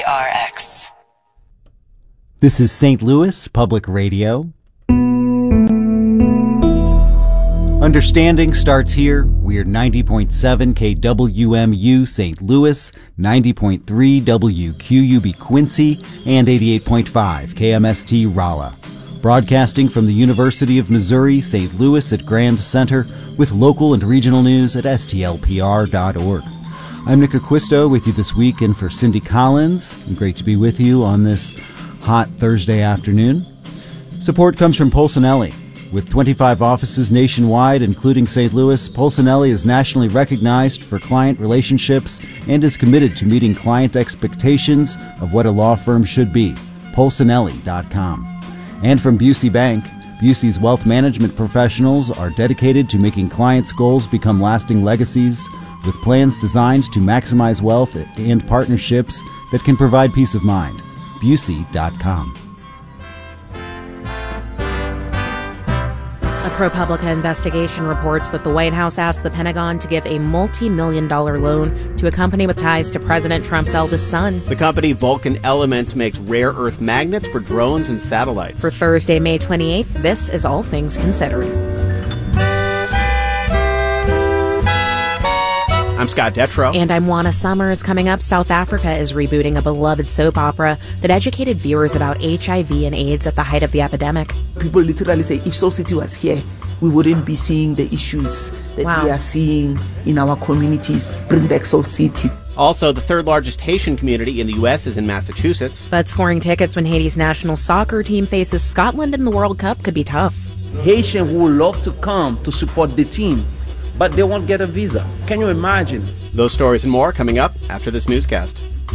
KPRX. This is St. Louis Public Radio. Understanding starts here. We're 90.7 KWMU St. Louis, 90.3 WQUB Quincy, and 88.5 KMST Rolla. Broadcasting from the University of Missouri, St. Louis at Grand Center, with local and regional news at stlpr.org. I'm Nick Acquisto with you this week, and for Cindy Collins, and great to be with you on this hot Thursday afternoon. Support comes from Polsinelli. With 25 offices nationwide, including St. Louis, Polsinelli is nationally recognized for client relationships and is committed to meeting client expectations of what a law firm should be. Polsinelli.com. And from Busey Bank, Busey's wealth management professionals are dedicated to making clients' goals become lasting legacies, with plans designed to maximize wealth and partnerships that can provide peace of mind. Busey.com. A ProPublica investigation reports that the White House asked the Pentagon to give a multi-million-dollar loan to a company with ties to President Trump's eldest son. The company Vulcan Elements makes rare earth magnets for drones and satellites. For Thursday, May 28th, this is All Things Considered. I'm Scott Detrow. And I'm Juana Summers. Coming up, South Africa is rebooting a beloved soap opera that educated viewers about HIV and AIDS at the height of the epidemic. People literally say, if Soul City was here, we wouldn't be seeing the issues that we are seeing in our communities. Bring back Soul City. Also, the third largest Haitian community in the U.S. is in Massachusetts. But scoring tickets when Haiti's national soccer team faces Scotland in the World Cup could be tough. Haitians would love to come to support the team, but they won't get a visa. Can you imagine? Those stories and more coming up after this newscast.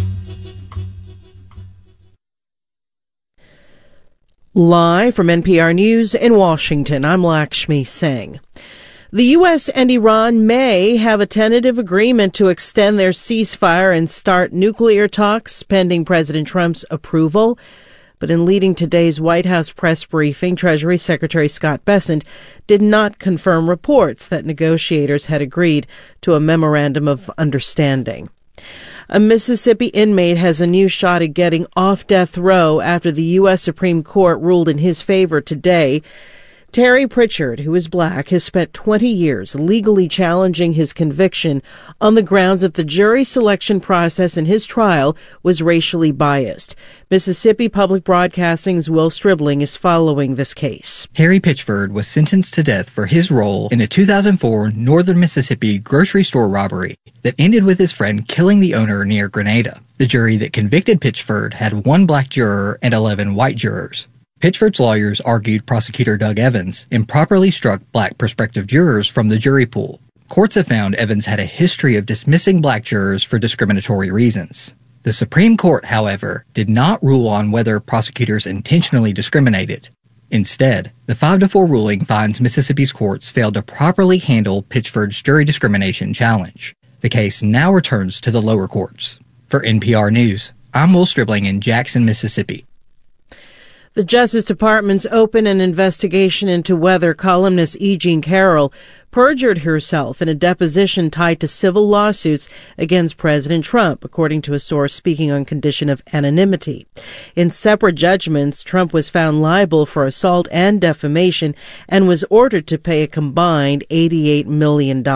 Live from NPR News in Washington, I'm Lakshmi Singh. The U.S. and Iran may have a tentative agreement to extend their ceasefire and start nuclear talks pending President Trump's approval. But in leading today's White House press briefing, Treasury Secretary Scott Bessent did not confirm reports that negotiators had agreed to a memorandum of understanding. A Mississippi inmate has a new shot at getting off death row after the U.S. Supreme Court ruled in his favor today. Terry Pritchard, who is black, has spent 20 years legally challenging his conviction on the grounds that the jury selection process in his trial was racially biased. Mississippi Public Broadcasting's Will Stribling is following this case. Terry Pritchard was sentenced to death for his role in a 2004 northern Mississippi grocery store robbery that ended with his friend killing the owner near Grenada. The jury that convicted Pritchard had 1 black juror and 11 white jurors. Pitchford's lawyers argued prosecutor Doug Evans improperly struck black prospective jurors from the jury pool. Courts have found Evans had a history of dismissing black jurors for discriminatory reasons. The Supreme Court, however, did not rule on whether prosecutors intentionally discriminated. Instead, the 5-4 ruling finds Mississippi's courts failed to properly handle Pitchford's jury discrimination challenge. The case now returns to the lower courts. For NPR News, I'm Will Stribling in Jackson, Mississippi. The Justice Department's opened an investigation into whether columnist E. Jean Carroll perjured herself in a deposition tied to civil lawsuits against President Trump, according to a source speaking on condition of anonymity. In separate judgments, Trump was found liable for assault and defamation and was ordered to pay a combined $88 million.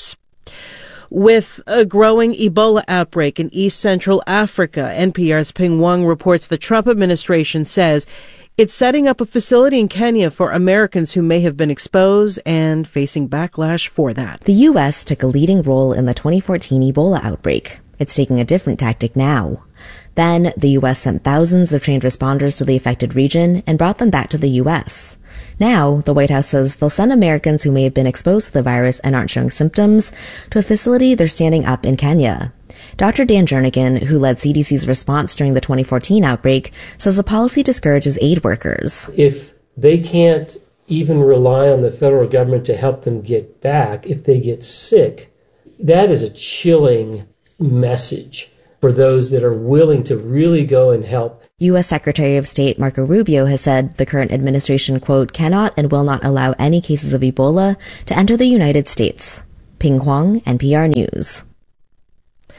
With a growing Ebola outbreak in East Central Africa, NPR's Ping Wang reports the Trump administration says it's setting up a facility in Kenya for Americans who may have been exposed and facing backlash for that. The U.S. took a leading role in the 2014 Ebola outbreak. It's taking a different tactic now. Then, the U.S. sent thousands of trained responders to the affected region and brought them back to the U.S. Now, the White House says they'll send Americans who may have been exposed to the virus and aren't showing symptoms to a facility they're standing up in Kenya. Dr. Dan Jernigan, who led CDC's response during the 2014 outbreak, says the policy discourages aid workers. If they can't even rely on the federal government to help them get back, if they get sick, that is a chilling message for those that are willing to really go and help. U.S. Secretary of State Marco Rubio has said the current administration, quote, cannot and will not allow any cases of Ebola to enter the United States. Ping Huang, NPR News.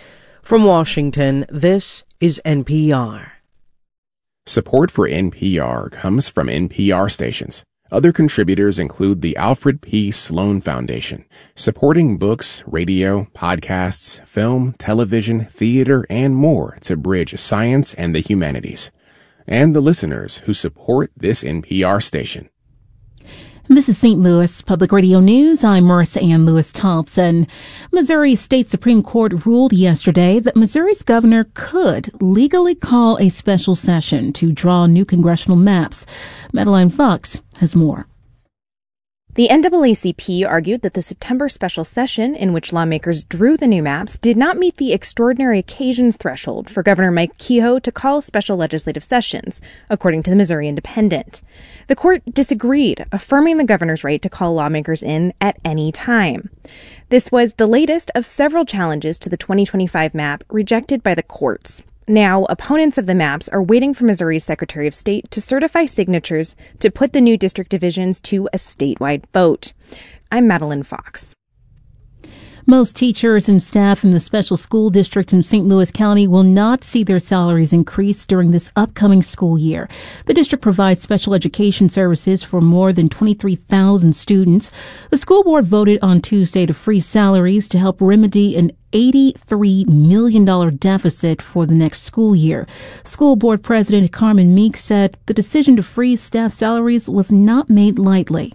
From Washington, this is NPR. Support for NPR comes from NPR stations. Other contributors include the Alfred P. Sloan Foundation, supporting books, radio, podcasts, film, television, theater, and more to bridge science and the humanities. And the listeners who support this NPR station. This is St. Louis Public Radio News. I'm Marissa Ann Lewis-Thompson. Missouri State Supreme Court ruled yesterday that Missouri's governor could legally call a special session to draw new congressional maps. Madeline Fox has more. The NAACP argued that the September special session in which lawmakers drew the new maps did not meet the extraordinary occasions threshold for Governor Mike Kehoe to call special legislative sessions, according to the Missouri Independent. The court disagreed, affirming the governor's right to call lawmakers in at any time. This was the latest of several challenges to the 2025 map rejected by the courts. Now, opponents of the maps are waiting for Missouri's Secretary of State to certify signatures to put the new district divisions to a statewide vote. I'm Madeline Fox. Most teachers and staff in the special school district in St. Louis County will not see their salaries increase during this upcoming school year. The district provides special education services for more than 23,000 students. The school board voted on Tuesday to freeze salaries to help remedy an $83 million deficit for the next school year. School board president Carmen Meek said the decision to freeze staff salaries was not made lightly.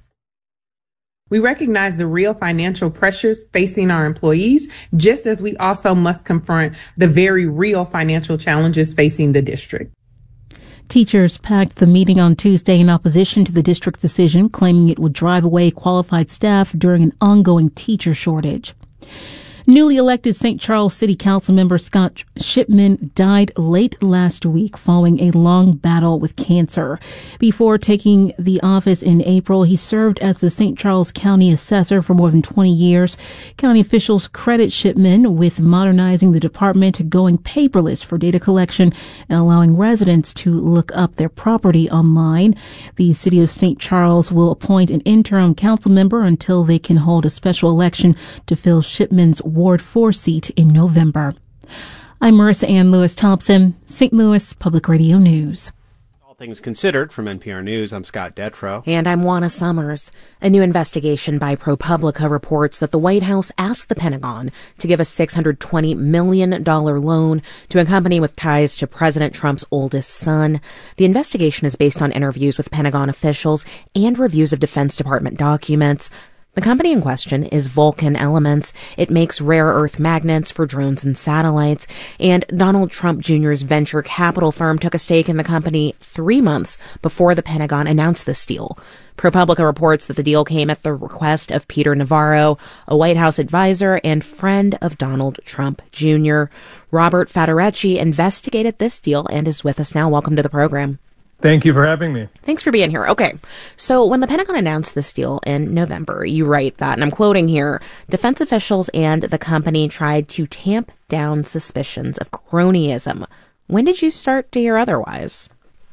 We recognize the real financial pressures facing our employees, just as we also must confront the very real financial challenges facing the district. Teachers packed the meeting on Tuesday in opposition to the district's decision, claiming it would drive away qualified staff during an ongoing teacher shortage. Newly elected St. Charles City Council member Scott Shipman died late last week following a long battle with cancer. Before taking the office in April, he served as the St. Charles County assessor for more than 20 years. County officials credit Shipman with modernizing the department, going paperless for data collection and allowing residents to look up their property online. The city of St. Charles will appoint an interim council member until they can hold a special election to fill Shipman's Ward 4 seat in November. I'm Marissa Ann Lewis-Thompson, St. Louis Public Radio News. All things considered from NPR News, I'm Scott Detrow. And I'm Juana Summers. A new investigation by ProPublica reports that the White House asked the Pentagon to give a $620 million loan to a company with ties to President Trump's oldest son. The investigation is based on interviews with Pentagon officials and reviews of Defense Department documents. The company in question is Vulcan Elements. It makes rare earth magnets for drones and satellites. And Donald Trump Jr.'s venture capital firm took a stake in the company 3 months before the Pentagon announced this deal. ProPublica reports that the deal came at the request of Peter Navarro, a White House advisor and friend of Donald Trump Jr. Robert Federacci investigated this deal and is with us now. Welcome to the program. Thank you for having me. Thanks for being here. Okay, so when the Pentagon announced this deal in November, you write that, and I'm quoting here, defense officials and the company tried to tamp down suspicions of cronyism. When did you start to hear otherwise?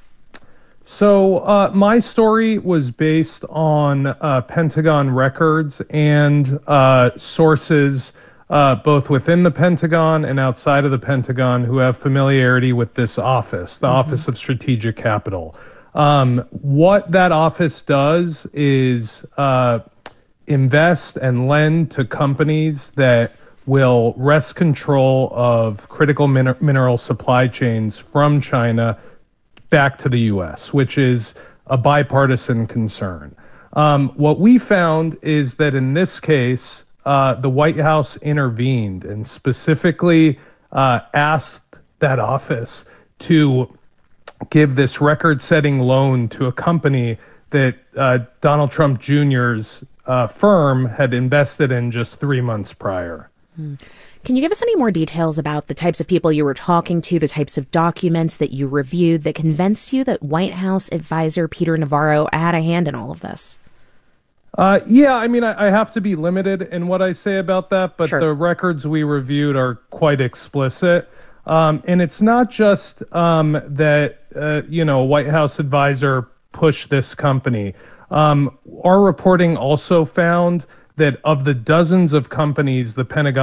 So my story was based on Pentagon records and sources both within the Pentagon and outside of the Pentagon who have familiarity with this office, the Office of Strategic Capital. What that office does is invest and lend to companies that will wrest control of critical mineral supply chains from China back to the U.S., which is a bipartisan concern. What we found is that in this case, the White House intervened and specifically asked that office to give this record-setting loan to a company that Donald Trump Jr.'s firm had invested in just 3 months prior. Can you give us any more details about the types of people you were talking to, the types of documents that you reviewed that convinced you that White House advisor Peter Navarro had a hand in all of this? Yeah, I mean, I have to be limited in what I say about that, but the records we reviewed are quite explicit. And it's not just that, a White House advisor pushed this company. Our reporting also found that of the dozens of companies the Pentagon